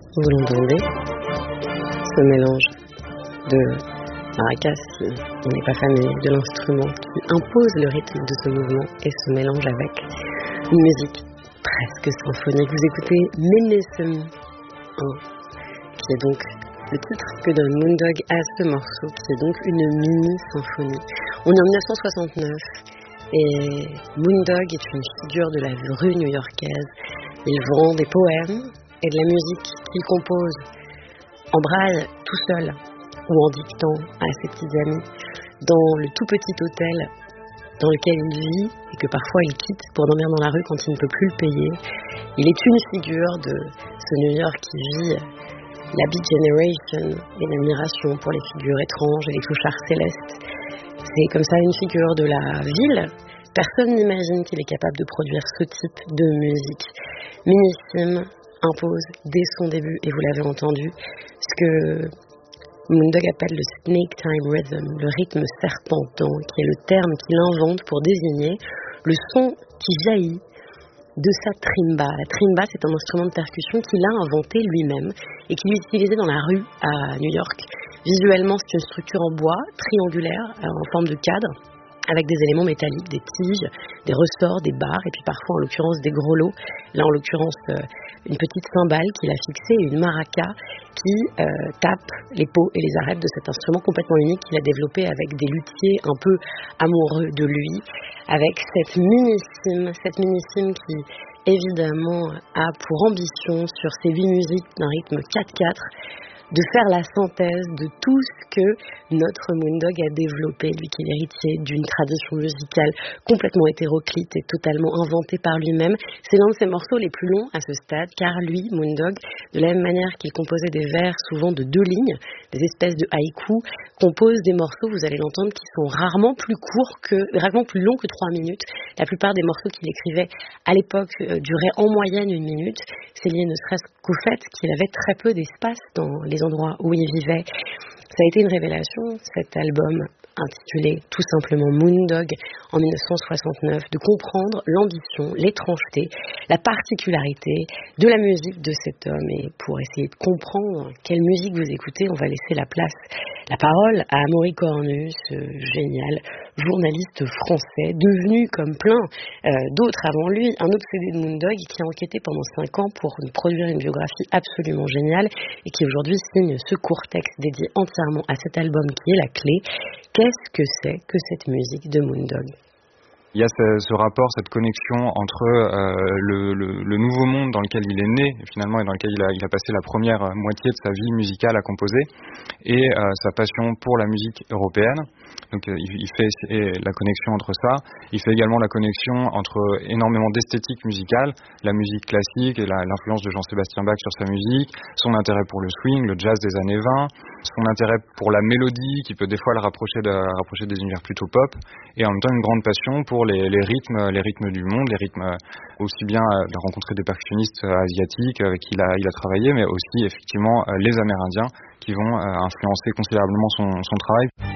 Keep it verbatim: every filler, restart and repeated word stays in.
Vous l'entendez, ce mélange de maracas, si on n'est pas familier de l'instrument, qui impose le rythme de ce mouvement et ce mélange avec une musique presque symphonique. Vous écoutez Ménésem un, qui est donc le titre que donne Moondog à ce morceau, qui est donc une mini-symphonie. On est en dix-neuf cent soixante-neuf et Moondog est une figure de la rue new-yorkaise. Il vend des poèmes et de la musique qu'il compose en braille tout seul ou en dictant à ses petits amis dans le tout petit hôtel dans lequel il vit et que parfois il quitte pour dormir dans la rue quand il ne peut plus le payer. Il est une figure de ce New York qui vit la Beat Generation et l'admiration pour les figures étranges et les clochards célestes. C'est comme ça une figure de la ville. Personne n'imagine qu'il est capable de produire ce type de musique. Minissime impose dès son début, et vous l'avez entendu, ce que Moondog appelle le snake time rhythm, le rythme serpentant, qui est le terme qu'il invente pour désigner le son qui jaillit de sa trimba. La trimba, c'est un instrument de percussion qu'il a inventé lui-même et qu'il utilisait dans la rue à New York. Visuellement, c'est une structure en bois, triangulaire, en forme de cadre, avec des éléments métalliques, des tiges, des ressorts, des barres, et puis parfois, en l'occurrence, des grelots. Là, en l'occurrence, euh, une petite cymbale qu'il a fixée et une maraca qui euh, tape les peaux et les arêtes de cet instrument complètement unique qu'il a développé avec des luthiers un peu amoureux de lui, avec cette minissime, cette minissime qui, évidemment, a pour ambition, sur ses huit musiques d'un rythme quatre quatre, de faire la synthèse de tout ce que notre Moondog a développé, lui qui est l'héritier d'une tradition musicale complètement hétéroclite et totalement inventée par lui-même. C'est l'un de ses morceaux les plus longs à ce stade, car lui, Moondog, de la même manière qu'il composait des vers souvent de deux lignes, des espèces de haïkus, compose des morceaux, vous allez l'entendre, qui sont rarement plus courts que, rarement plus longs que trois minutes. La plupart des morceaux qu'il écrivait à l'époque euh, duraient en moyenne une minute. C'est lié ne serait-ce qu'au fait qu'il avait très peu d'espace dans les endroits où il vivait. Ça a été une révélation, cet album intitulé tout simplement Moondog en dix-neuf cent soixante-neuf, de comprendre l'ambition, l'étrangeté, la particularité de la musique de cet homme. Et pour essayer de comprendre quelle musique vous écoutez, on va laisser la place, la parole à Amaury Cornu, ce génial journaliste français, devenu comme plein euh, d'autres avant lui, un obsédé de Moondog, qui a enquêté pendant cinq ans pour produire une biographie absolument géniale et qui aujourd'hui signe ce court texte dédié entièrement à cet album qui est la clé. Qu'est-ce que c'est que cette musique de Moondog ? Il y a ce, ce rapport, cette connexion entre euh, le, le, le nouveau monde dans lequel il est né, finalement, et dans lequel il a, il a passé la première moitié de sa vie musicale à composer, et euh, sa passion pour la musique européenne. Donc euh, il, il fait la connexion entre ça. Il fait également la connexion entre énormément d'esthétique musicale, la musique classique et la, l'influence de Jean-Sébastien Bach sur sa musique, son intérêt pour le swing, le jazz des années vingt, son intérêt pour la mélodie qui peut des fois le rapprocher, de, rapprocher des univers plutôt pop, et en même temps une grande passion pour les, les rythmes, les rythmes du monde, les rythmes aussi bien euh, de rencontrer des percussionnistes euh, asiatiques avec qui il a, il a travaillé, mais aussi effectivement euh, les Amérindiens qui vont euh, influencer considérablement son, son travail.